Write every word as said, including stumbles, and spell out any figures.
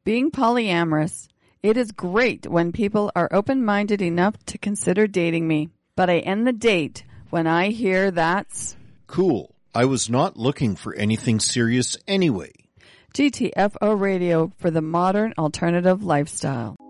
Being polyamorous. It is great when people are open-minded enough to consider dating me, but I end the date when I hear that's... Cool. I was not looking for anything serious anyway. G T F O Radio for the modern alternative lifestyle.